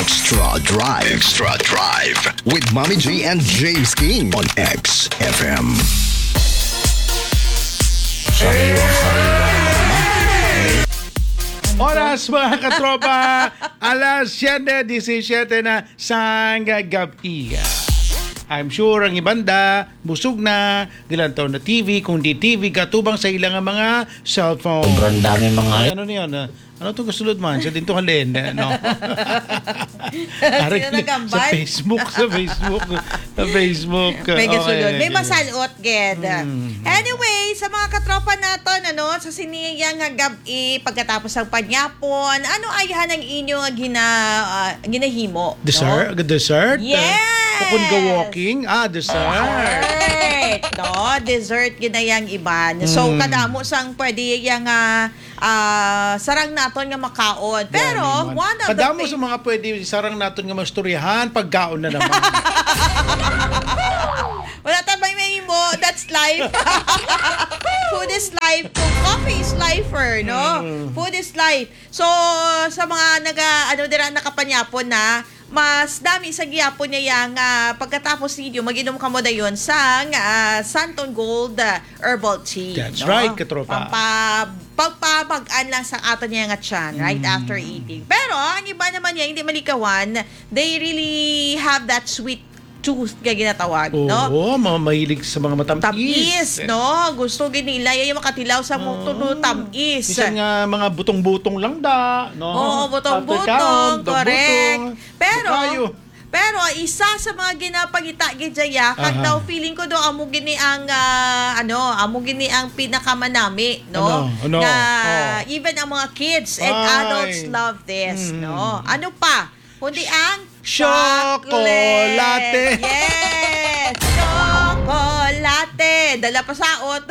Extra Drive. Extra Drive. With Mommy G and James King on XFM. Oras mga katropa, alas 7:17 na sa gabi. I'm sure ang ibanda, busog na, gilantaw na TV, kung di TV, katubang sa ilang mga cellphone. Sobrang dami mga... Ano niyan? Ano itong kasulod man? Sa din ito halin. No? Sino nagambal? Sa Facebook. May gasulod. May ganyan. masalot, Ged. Anyway, sa mga katropa naton, sa siniyang gabi, pagkatapos ng panyapon, ano ayahan ang inyong ginahimo? Dessert? No? Dessert? Yes! Kung go walking? Dessert. Dessert ginayang iban. So, kadamo sang pwede yung sarang naton nga makaon. Pero, one of kadamo the... sa mga pwede sarang natin nga masturyahan, pagkaon na naman. Wala tabay may mo. That's life. Food is life. Coffee is lifer, no? Food is life. So, sa mga nakapanyapon na, mas dami sa giyapon niya yung pagkatapos ninyo, mag-inom ka mo na yun sa Santon Gold Herbal Tea. That's no? right, katropa. Pagpapagaan lang sa ato niya nga tiyan right after eating. Pero, ang iba naman niya, hindi malikawan, they really have that sweet tooth nga ginatawag, no? Oo, mahilig sa mga matamis. Tamis, no? Gusto ginila yung makatilaw sa mutuno tamis. Minsan nga mga butong-butong lang no? Oo, butong-butong, correct. Pero isa sa mga ginapangita gidya kag daw feeling ko do amo gini ang pinakamanami, no? Ano? Even ang mga kids and adults love this, no? Ano pa? Kundi ang Chocolate. Yes! Chocolate. Dala pa saot.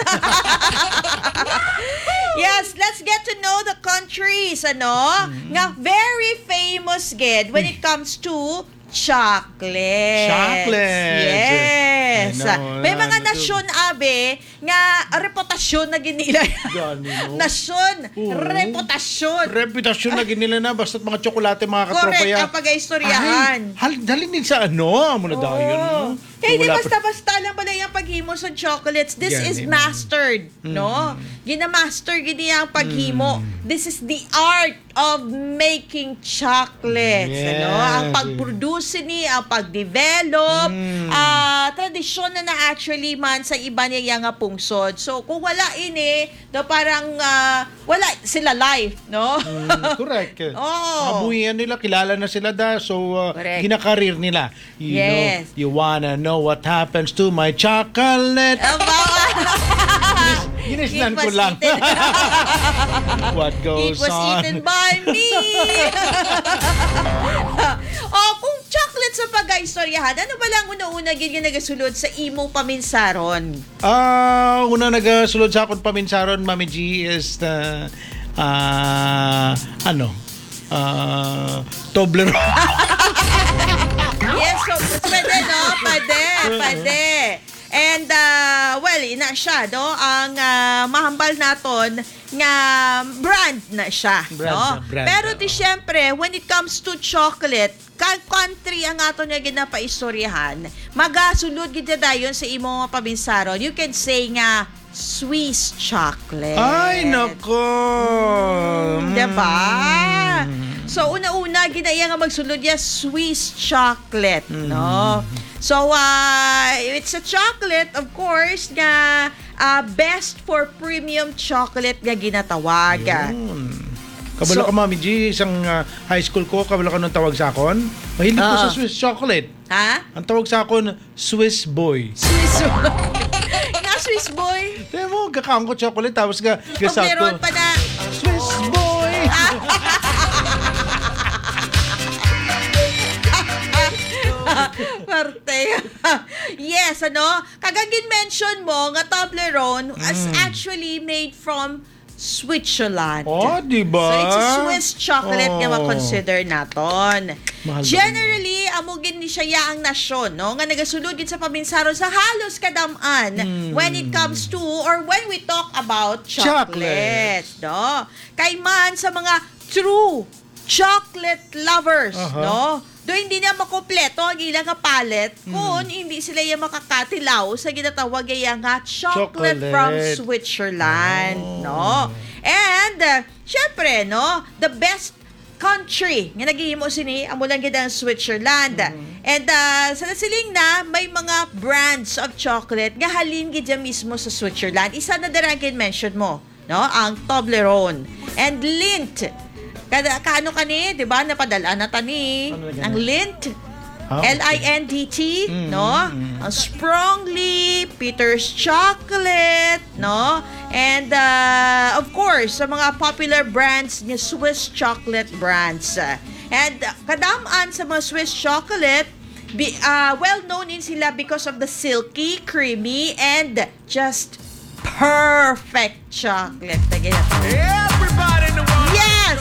Yes, let's get to know the countries, nga very famous, Ged, when it comes to chocolates. Yes. May mga nasyon, abe, nga reputasyon na ginila. Nasyon, reputasyon. Reputasyon na ginila na, basta't mga tsokolate, mga katropa Correct, yan. kapag istoryahan. Dalhin din sa muna daw yun, no? Kaya di basta-basta lang pala yung paghimo sa chocolates. This is mastered, no? Ginamaster gini ang paghimo. This is the art of making chocolates, Yes. Ang pag-produce ni, ang pag-develop, tradisyon na actually man sa iba niya nga pungsod. So, kung wala ini, parang wala sila life, no? Correct. Oh. Mabuhian nila, kilala na sila so Correct. ginakarir nila. Yes. You wanna know what happens to my chocolate? Ginisnan ko lang. What goes It was on? eaten by me. Kung chocolate sa pag-aistoryahan, ano ba lang una-una nagasulod sa imong paminsaron? Una nagasulod sa akong paminsaron, Mami G, is Toblerone. Yes, so pwede, no? Pwede. And, ina siya, no? Ang mahambal naton nga brand na siya, no? Brand. Pero di syempre, when it comes to chocolate, country ang ato niya ginapaistoryahan, magasulod gid dayon sa imong paminsaron. You can say nga Swiss chocolate. Ay, nako. Diba? So, una-una, ginaya nga magsulod niya Swiss chocolate, no? So, it's a chocolate, of course, nga best for premium chocolate nga ginatawag. Kabalo ka, Mami G, isang high school ko, kabalo ka nung tawag sa akon. Mahilig ko sa Swiss chocolate. Ha? Ang tawag sa akon, Swiss boy. Swiss nga Swiss boy. Tiyan mo, gakaon ko chocolate, tapos gasat ko. Meron pa na. Swiss boy! Parte. Yes, kagagin mention mo nga Toblerone is actually made from Switzerland. Di ba? So, it's a Swiss chocolate nga ma-consider naton. Mahal Generally, amugin ni siya ang nasyon, no? Nga nagasulod sa paminsaron sa halos kadaman when it comes to or when we talk about chocolate, no? Kay man sa mga true chocolate lovers, Aha. no? Do hindi na makompleto ang ilang nga palette kung hindi sila yung makakatilaw sa ginatawag nga chocolate from Chocolate. Switzerland, no? And syempre, no, the best country nga naghihimo sini amo lang gid ang Switzerland. And sa nasiling na may mga brands of chocolate nga halin gid dyan mismo sa Switzerland. Isa na daragin mention mo, no? Ang Toblerone and Lindt. Kaano kani, 'di ba? Napadala na tani Ano na ang ganun? Lindt. Okay. Lindt, no? Ang Sprongly, Peter's Chocolate, no? And of course, sa mga popular brands ni Swiss chocolate brands. And kadamaan sa mga Swiss chocolate, well known in sila because of the silky, creamy, and just perfect chocolate. Everybody in the world. Yes!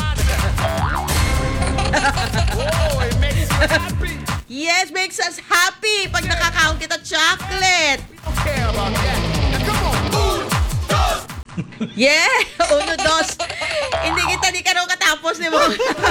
Oh, it makes you happy. Yes, makes us happy pag nakakaon kita chocolate. Don't care about that. Now come on. Yeah, uno, dos. Hindi kita di ka raw katapos, di mo?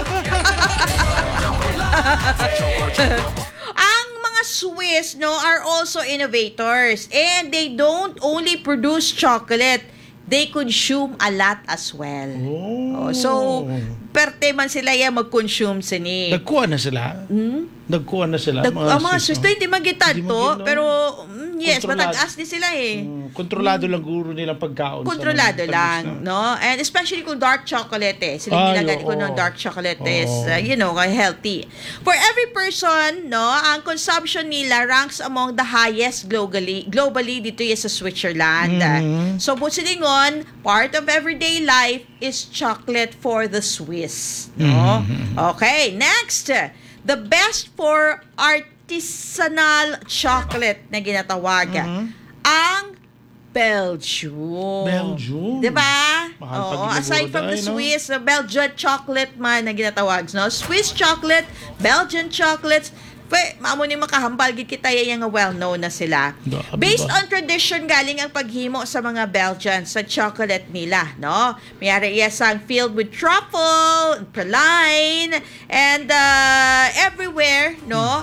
Ang mga Swiss, no, are also innovators. And they don't only produce chocolate, they consume a lot as well. Oh. So, perte man sila yan mag-consume sini. Nagkuha na sila? Nagkuha na sila? Ang mga Swiss, no? hindi magitan Hindi to, magin, no? pero yes, Kontrolado. matagas din sila eh. Kontrolado lang guro nilang pagkaon. Kontrolado sa mga lang, tamis na- no? And especially kung dark chocolate eh. Sila Ay, nilagay ko oo. ng dark chocolate is, Oo. healthy. For every person, no, ang consumption nila ranks among the highest globally dito sa Switzerland. Mhm. So, busilingon, part of everyday life is chocolate for the Swiss, no? Okay, next. The best for artisanal chocolate na ginatawag. Ang Belgium. Belgium. Diba? Mahal Oo, pag aside from the ginugurday, no? Swiss, Belgian chocolate man na ginatawag, no? Swiss chocolate, Belgian chocolates, maamo ni makahambal gid kita yang well-known na sila. Grabe Based ba? on tradition galing ang paghimo sa mga Belgians sa chocolate nila, no? Mayari iya sang filled with truffle, praline, and everywhere, no?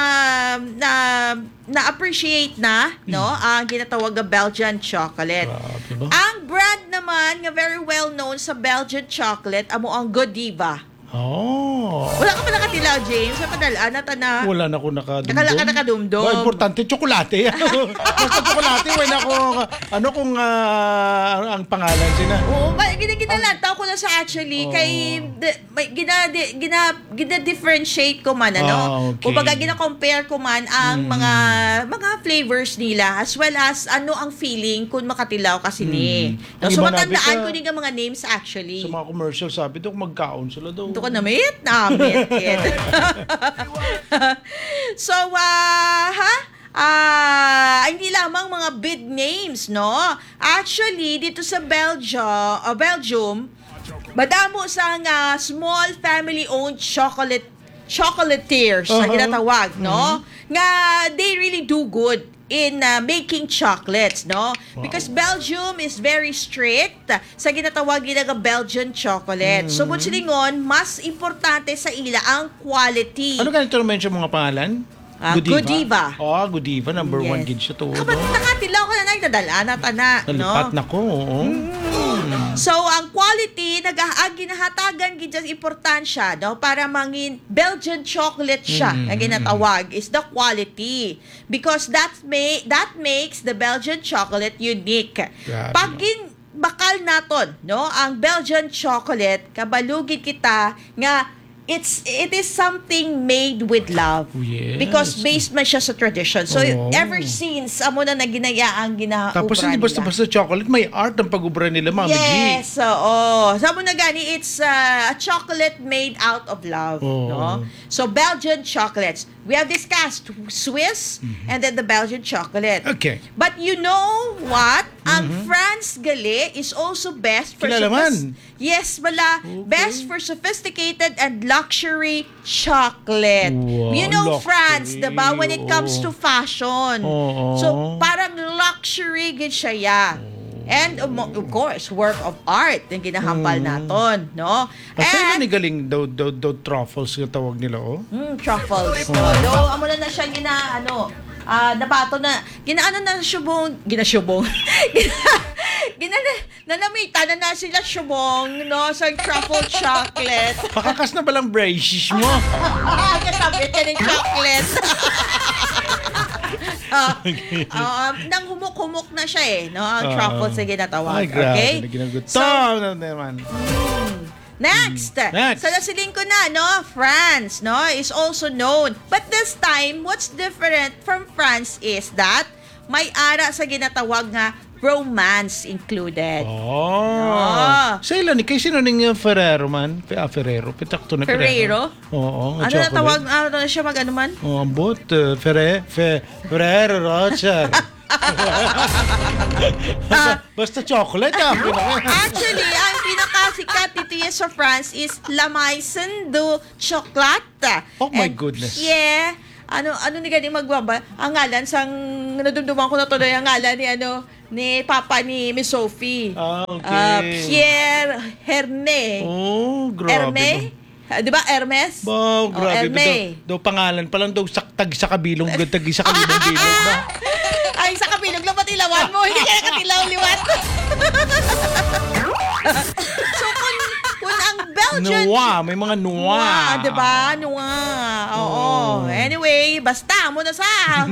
Na appreciate na, no? Ang ginatawag na Belgian chocolate. Grabe ba? Ang brand naman nga very well known sa Belgian chocolate amo ang Godiva. Oh. Wala ka pa nakatilaw, James? Sa padalaan na tana. Wala na ako nakadumdum. Nakala ka nakadumdum. Ba, importante, tsokolate. Basta tsokolate, wala ko, ano kung ang pangalan sina. Oo, ginalanta ko na sa actually, kay, gina-differentiate ko man, ano? Okay. Kumbaga, gina-compare ko man ang mga flavors nila, as well as ano ang feeling kung makatilaw kasi ni. No, Ang so, iba nabi matandaan ka- ko din ang mga names actually. Sa mga commercial, sabi doon, magkaon sila daw. Ito ka namit? Namit, kid. So, hindi lamang mga big names, no? Actually, dito sa Belgium, madamo sa small family-owned chocolatiers na ginatawag, no? Nga they really do good in making chocolates, no? Because Belgium is very strict sa ginatawag nila Belgian chocolate. So, silingon, mas importante sa ila ang quality. Ano ganito na mention mga pangalan? Godiva. Oh, Godiva. Number one Yes. gid siya to. Kapat nakatilaw ka na nagdadala na tana, no? Nalipat na ko, oo. So, ang quality, ang ginahatagan gid importansya, no? Para mangin Belgian chocolate siya, na ginatawag, is the quality. Because that makes the Belgian chocolate unique. Grabe, Pag bakal naton, no? Ang Belgian chocolate, kabalugid kita nga it is something made with love. Yes. Because based man siya sa tradition. So, Oo. ever since, amo na ginaya ang ginaubra Tapos hindi nila. basta-basta chocolate, may art ang pag-ubra nila, Mami G. Yes, oo. Sabi na gani, it's a chocolate made out of love. Oo. No? So, Belgian chocolates. We have discussed Swiss and then the Belgian chocolate. Okay. But you know what? Ang France gali is also best for Kilala man. Yes, bala. Best for sophisticated and luxury chocolate. Wow, You know luxury. France, diba? When it comes to fashion. Oo. So, parang luxury gid siya ya. And of course, work of art yung ginahambal naton, no? Kasi And manigaling daw truffles yung tawag nila, oh. truffles. So, amo na siya nabato na, ginaano na syubong, nanamita na sila syubong, no, sa truffle chocolate. Pakakas na balang braces mo. Kasabit ka ng chocolate. Nang humuk-humuk na siya no, ang truffles na ginatawag. Ay, grabe. Okay? Ginagutom na naman. Next. Next. Sa nasiling ko na, no, France, no, is also known. But this time, what's different from France is that may ara sa ginatawag nga romance included. Oh. Sa ilan, kay sino ning Ferrero man? Ferrero. Pitakto na Ferrero? Oo. Ano na tawag, ano na siya mag-ano man? Oh, ambot. Ferrero Rocher. Basta chocolate Actually, ang pinakasikat dito sa France is La Maison du Chocolat. Oh my goodness. Yeah. Ano ni gani magbaba? Ang ngalan sang nadumduman ko na tuloy ang ngalan ni Papa ni Miss Sophie. Okay. Pierre Hermé. Oh, grabe. Hermé? Di ba Hermes? Wow, grabe. Hermé. Daw pangalan pa lang daw saktag sa kabilong, tag sa kabilong bilog ba? Ay, sa kabilog lang patilawan mo. Hindi ka nakatilaw-liwat. So, kung ang Belgian... Noa, may mga noa. Diba? Noa. Oo. Anyway, basta mo na sa.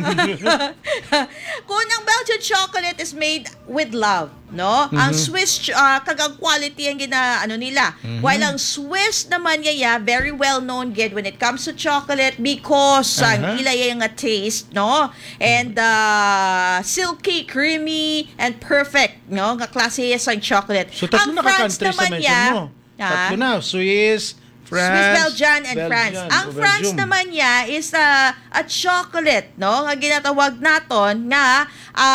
Kung ang Belgian chocolate is made with love, no? Ang Swiss, kagang quality ang nila. While ang Swiss naman very well known gid when it comes to chocolate because ang ilaya nga taste, no? And silky, creamy, and perfect, no? Nga klase ang chocolate. So, tatlo ang na France ka-country sa naman mention mo. Tatlo na. Swiss, France, Swiss, Belgian, and France. Ang France naman is a chocolate, no? Nga ginatawag naton nga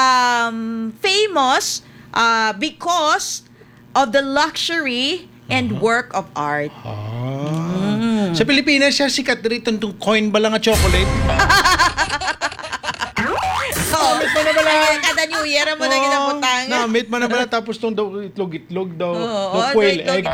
famous because of the luxury and work of art. Sa Pilipinas siya sikat dito itong coin ba lang nga chocolate? Kada New Year mo na ginabutang. Namit man na ba tapos itong itlog-itlog daw. Quail egg.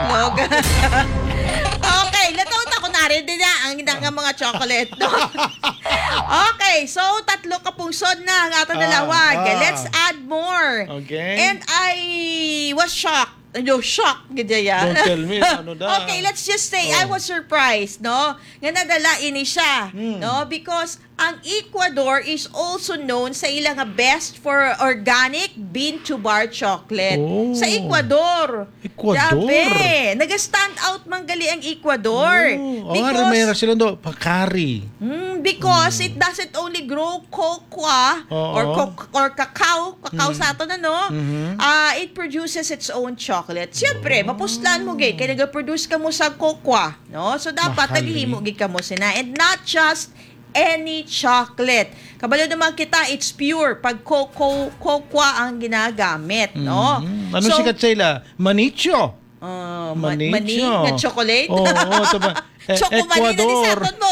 Okay, lataon ako na rin din ang mga chocolate. No? Okay, so tatlo ka pungsod na ang ato dalawag. Let's add more. Okay. And I was shocked. Shocked, gidya. Don't tell me, ano da. Okay, let's just say I was surprised, no? Nga nadala ini siya, no? Because ang Ecuador is also known sa ilang best for organic bean to bar chocolate. Oh. Sa Ecuador. Grabe. Nag-stand out manggali ang Ecuador. Mayroon sila doon, pakari. Because it doesn't only grow cocoa or cacao sa ato na, no? It produces its own chocolate. Siyempre, mapuslan mo gay, kaya nag-produce ka mo sa cocoa, no? So, dapat naghihimo gid ka mo sina. And not just any chocolate. Kabalo naman kita, it's pure. Pag cocoa ang ginagamit, no? Ano sikat sila? Manicho. Mani na chocolate? Oo, diba? Chocomani na nisakot mo.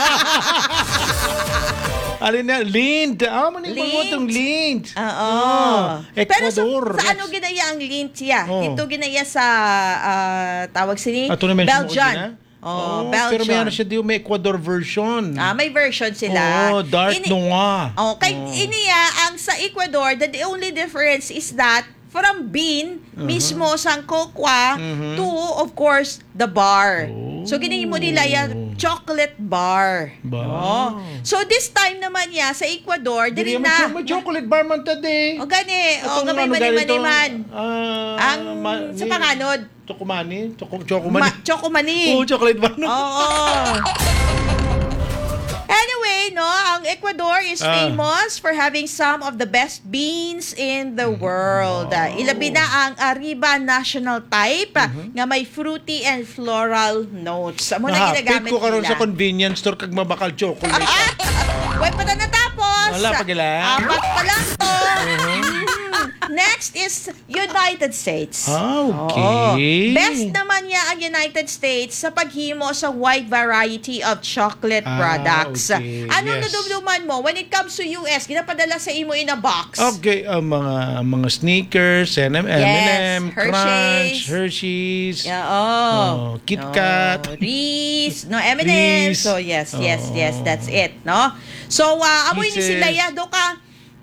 Alin na? Lint. Manipang mo itong lint. Pero Ecuador. sa ano ginaya ang lint siya? Ito ginaya sa tawag sini? Belgian. Belgian. Pero may siya di may Ecuador version. May version sila. Dark noir. Kay iniya ang sa Ecuador, the only difference is that from bean mismo sang cocoa to of course the bar. So ginahimo nila yung chocolate bar. So this time naman sa Ecuador dili na may chocolate bar man today. Gani, gamay mani man. Ang sa panganod Chocomani? Chocomani. Chocolate bar. Anyway, no, ang Ecuador is famous for having some of the best beans in the world. Ilabi na ang Arriba National Type nga may fruity and floral notes. Amo na ginagamit ko karon nila. sa convenience store kag mabakal chocolate. Wait pa na natapos. Wala pa gila. Apat pa lang to. next is United States. Okay. Best naman niya ang United States sa paghimo sa wide variety of chocolate products. Okay. Anong Yes. nadumduman mo when it comes to US? Ginapadala sa imo in a box. Okay, mga Snickers, M&M, Crunch, Hershey's, Yeah, Kit Kat. Reese, M&M. Reese. So yes, that's it, no? So amoy ni Kisses. sila ya do ka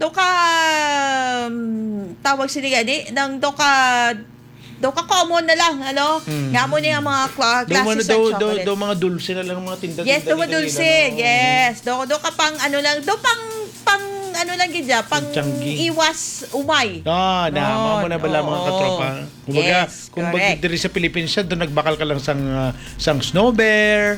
tawag sila gani nang do ka common na lang, ano? Nga mo niya ang mga classes ng chocolate. Do mga dulce na lang mga tinda. Yes, do dulce. Yes. Do ka pang ano lang, do pang ano lang gidya, pang Pangtiyanggi. iwas umay. Mo na bala mga Oo. katropa. Kumbaga, Yes, kung correct. diri sa Philippines siya, doon nagbakal ka lang sang snow bear,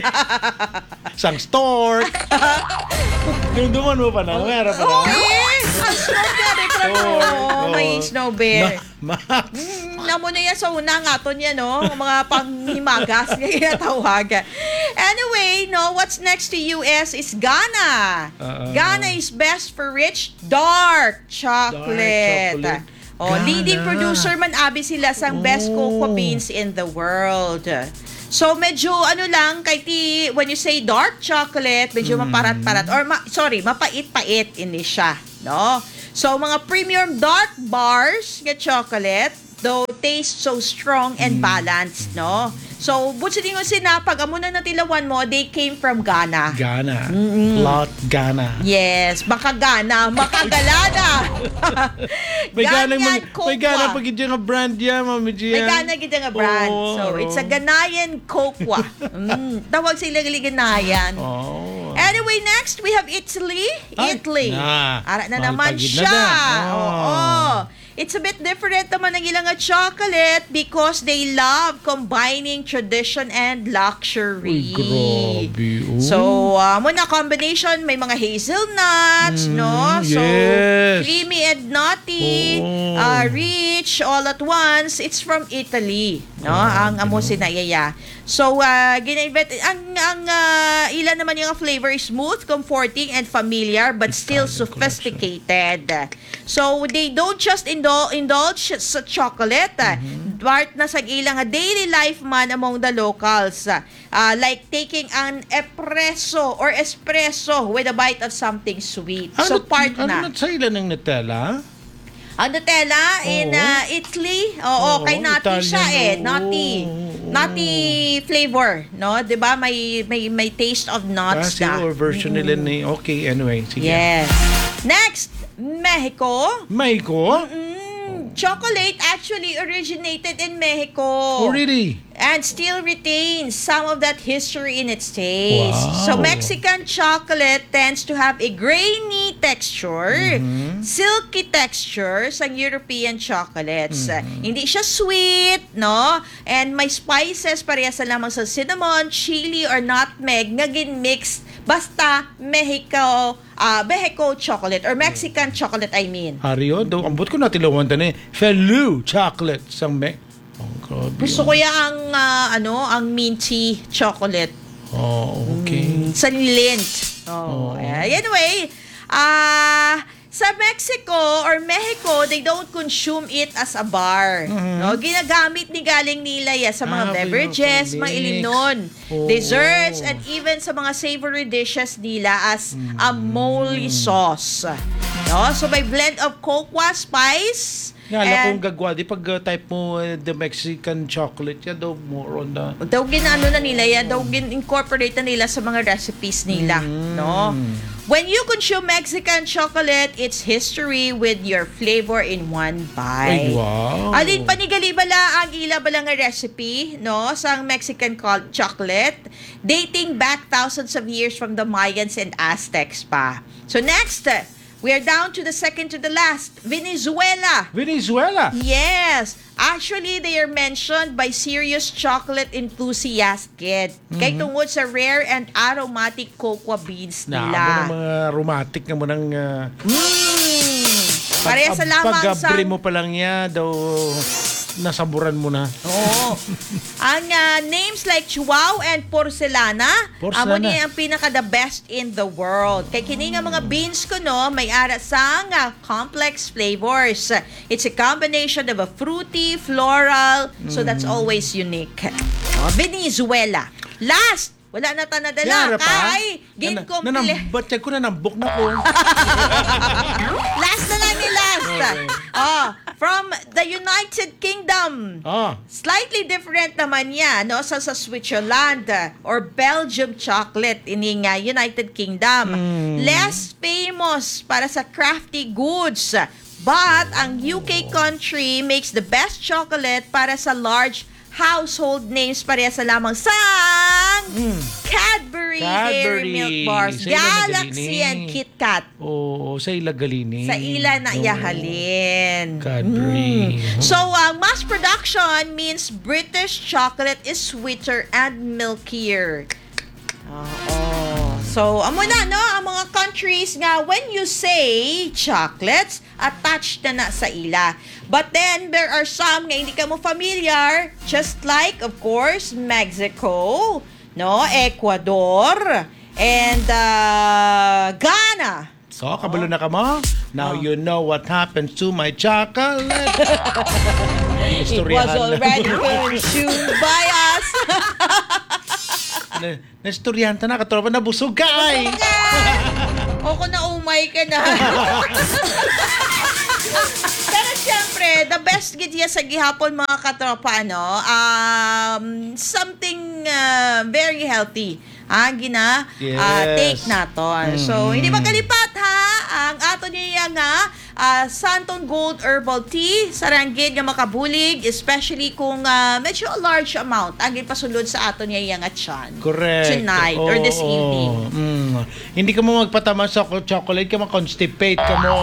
sang stork. Yung duman mo pa na, meron pa na. Ang snow bear, may snow bear. Namo na yan sa una nga to niya, no? Mga panghimagas, kaya tawag. Anyway, what's next to US is Ghana. Ghana is best for rich dark chocolate. Dark chocolate. Leading Ghana. producer man abi sila sang best cocoa beans in the world. So medyo lang when you say dark chocolate, medyo maparat-parat or mapait-pait ini siya, no? So mga premium dark bars nga chocolate though taste so strong and balanced, no? So butsi dingon sina pag amo na natilawan mo, they came from Ghana. Ghana. Lot Ghana. Yes, makagana, makagalada. May Ghana Cocoa. pag nga brand yan, Mami G. May Ghana gid nga brand. Oo, So oo. it's a Ghanaian cocoa. Tawag sila Ghanaian. Oh. Anyway, next we have Italy. Ay, Italy. Ara na mahal naman pagid na siya. na. Oh. It's a bit different naman ang ilang chocolate because they love combining tradition and luxury. Uy, grabe. Oh. So, muna combination, may mga hazelnuts, no? So, yes. creamy and nutty, Oh. rich, all at once. It's from Italy, no? Ang amo sinayaya. So, ang ilan naman yung flavor is smooth, comforting, and familiar, but still sophisticated. So, they don't just indulge sa chocolate. Part na sa ilang daily life man among the locals. Like taking an espresso with a bite of something sweet. So, part na. Ano sa ilan ng Nutella? Ang Nutella in Italy, kay nutty Italian, siya oo. Nutty flavor, no? 'Di ba? May taste of nuts na. Or version nila ni... Okay, anyway. Sige. Yes. Next, Mexico. Mexico? Chocolate actually originated in Mexico. Oh, really? And still retains some of that history in its taste. Wow. So Mexican chocolate tends to have a grainy texture, silky texture sa European chocolates. Hindi siya sweet, no? And may spices parehas sa lamang sa cinnamon, chili, or nutmeg nga ginmix basta Mexico chocolate or Mexican chocolate, I mean. Ario, daw ambot ko natilawan tani. Felu chocolate sang Oh, grabe. Gusto ko ang ang minty chocolate. Oh, okay. Sa Lindt. Anyway, sa Mexico or Mexico, they don't consume it as a bar. No, ginagamit ni galing nila sa mga beverages, mga ilimnon, desserts, and even sa mga savory dishes nila as a mole sauce. No, so may blend of cocoa, spice, Ngala kong gagwa, di pag type mo the Mexican chocolate, ya daw more on the... daw na nila yan, daw incorporate na nila sa mga recipes nila, no? When you consume Mexican chocolate, it's history with your flavor in one bite. Ay, wow. Alin panigali bala ang ila bala nga recipe, no? Sa Mexican chocolate, dating back thousands of years from the Mayans and Aztecs pa. So next, we are down to the second to the last, Venezuela. Venezuela? Yes. Actually, they are mentioned by serious chocolate enthusiasts, kid. Kay tungod sa rare and aromatic cocoa beans Na, nila. mga aromatic na mo ng... Pareha sa lamang sa... Pag-abri mo pa lang niya, daw nasaburan mo na. Oo. Ang names like Chihuahua and Porcelana, amo Porcelana. niya ang pinaka the best in the world. Kay kini nga mga beans ko no, may ara sang complex flavors. It's a combination of a fruity, floral, so that's always unique. Venezuela. Last, wala na ta nadala. Yara pa? Kay, ginkomple. Ba't ko na nambok na ko? Last na lang ni last. Okay. From the United Kingdom. Slightly different naman yan, no? Sa Switzerland or Belgium chocolate ini nga United Kingdom. Less famous para sa crafty goods. But ang UK country makes the best chocolate para sa large household names pareha sa lamang sang Cadbury Dairy Milk Bars, Sa ila Galaxy nagalini. and Kit Kat. Oo, sa ilagalini. Sa ila na iyahalin. Cadbury. So, mass production means British chocolate is sweeter and milkier. So, amo na, no? Ang mga countries nga, when you say chocolates, attached na sa ila. But then, there are some nga hindi ka mo familiar, just like, of course, Mexico, no? Ecuador, and Ghana. So, kabalo na ka mo? Now you know what happened to my chocolate. It was already consumed by us. Nastoryanta na, katropa, nabusog ka ay. O kung naumay ka na. Pero siyempre, the best gid ya sa gihapon mga katropa, ano, something very healthy. Gina, take naton. So, hindi magkalipat ha, ang ato niya nga, Santon Gold Herbal Tea, saranggit nga makabulig, especially kung medyo a large amount, ang pasulod sa ato niya nga tiyan. Correct. Tonight or this evening. Hindi ka mo magpatama sa chocolate, ka ma-constipate ka mo.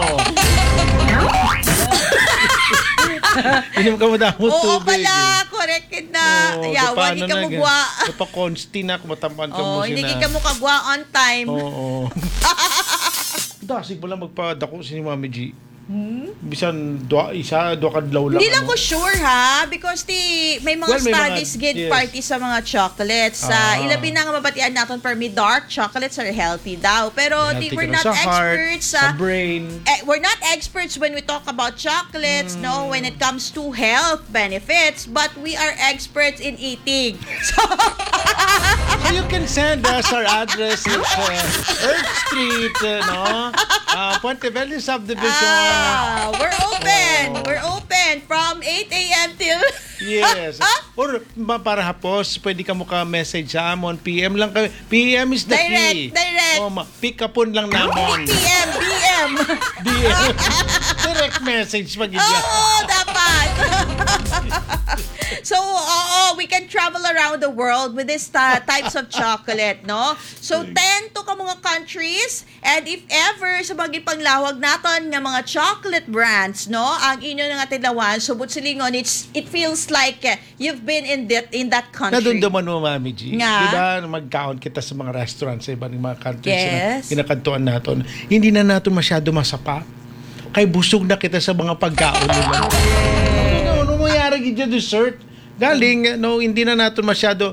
Inom ka mo damo Oo tubig. pala, correct na. Yawa, hindi ka mo gwa. Kapag-consti na, kumatampan ka mo Hindi sina. ka mo kagwa on time. Oo. Dasig mo lang magpadako si Mami G. Bisan dua kadlaw lang. Hindi lang ko sure ha, because may mga Well, may studies mga- gid yes. party sa mga chocolates. Ilabi na nga mabatian natin for me, dark chocolates are healthy daw. Pero Healthy we're ka na not sa heart, experts sa brain. we're not experts when we talk about chocolates, no, when it comes to health benefits, but we are experts in eating. So, So you can send us our address is Earth Street, no? Puente Verde Subdivision. we're open. We're open from 8 a.m. till Yes. Or para hapos, pwede ka mo ka-message sa amon. PM lang kami. PM is the key. Direct. Pick upon lang namon. PM. DM. Direct message pag Oo, dapat. So, we can travel around the world with these types of chocolate, no? So, 10 to ka mga countries, and if ever sa mga panglawag naton nga mga chocolate brands, no, ang inyo nga tilawan, subot silingon, it feels like you've been in that country. Nadundaman mo, Mami G. Nga. Diba, mag-count kita sa mga restaurants sa ibang mga countries Yes. na kinakantuan natin. Hindi na natin masyado masapa. Kay busog na kita sa mga pagkaon nila. Ano mayari gid yung dessert? Galing, no, hindi na natin masyado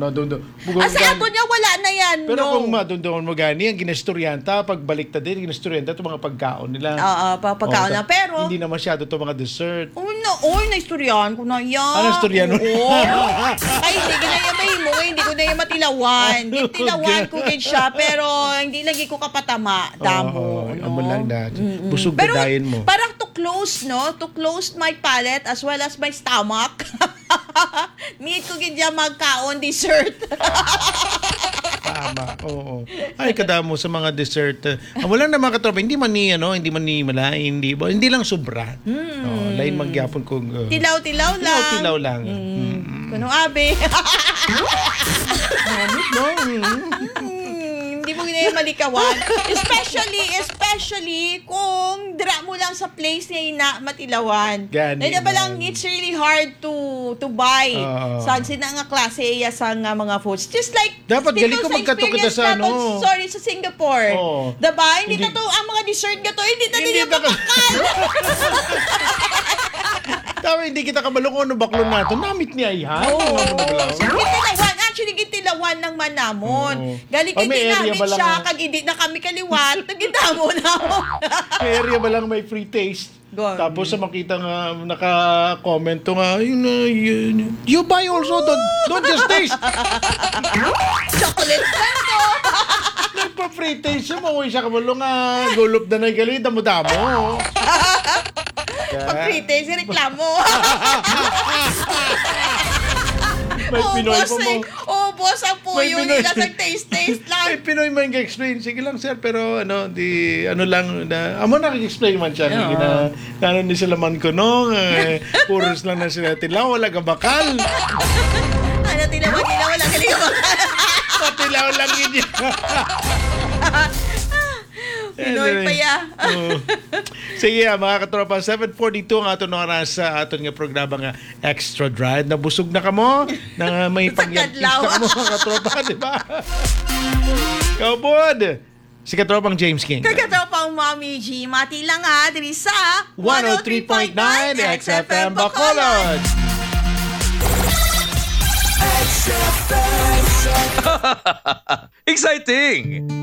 Sa ato niya, wala na yan, Pero no. kung madundoon mo gani, ang ginastoryanta, pagbalik ta din, ginastoryanta ito mga pagkaon nila. Pagkaon na. Pero, hindi na masyado ito mga dessert. naistoryahan ko na yan. Ano istoryahan mo? Oo. Ay, hindi ko na yan mahimo. Hindi ko na yan matilawan. Tilawan ko din siya, pero hindi lagi ko kapatama. Damo. Amo lang na. Busog Pero gadayin mo. parang to close, no? To close my palate as well as my stomach. Need ko gidya magkaon dessert. Tama. Oo. Ay, kadamo sa mga dessert. Wala na mga katropa, hindi man ni malain, hindi lang sobra. Lain magyapon kung Tilaw-tilaw lang. tilaw lang. Kuno abe. No? Hindi mo na yung malikawan. Especially kung dira mo lang sa place niya na matilawan. Gani Na ba lang, man. it's really hard to buy. Sa sina nga klase iya sa nga mga foods. Just like, Dapat dito gali ko sa magkato kita experience sa natin, sorry, sa Singapore. Oo. Diba? Hindi Hindi- na to, ang mga dessert nga to, hindi na Hindi nila na- mapakal. Sabi, hindi kita kabalo kung ano baklon nato. Namit niya yan. Oo. Gitilawan. Actually, gitilawan ng manamon. Oo. Galing Oh, may area namin ba lang siya. ah? Kag hindi na kami kaliwat. Nagitamo na ako. May area ba lang may free taste? Gone. Tapos sa makita nga, naka-comment to nga, you buy also, don't just taste. Chocolate lang to. Nagpa-free taste siya, mauwi siya kabalo nga, gulop na na gali, damo-damo. Pag-free taste, reklamo. May Pinoy pa mo. Boss, ang May puyo Pinoy. nila sa taste lang. May Pinoy man explain. Sige lang, sir, pero ano lang, amo nag-explain man siya. Sige na, ano ni sila man ko, no? Puros lang na sila tilaw, wala ka bakal. Ano, tilawan nila, wala kaligawan. Patilaw lang yun niya. Pinoy pa ya. Sige, mga katropa, 7:42 ang aton oras sa aton nga programa nga Extra Drive. Nabusog na kamo, na may Sa pagyagkis kadlaw. na kamo, mga katropa, di ba? Kaupod! Si katropang James King. Kagatropang Mommy G, mati lang ha, diri sa 103.9 XFM Bacolod. Exciting!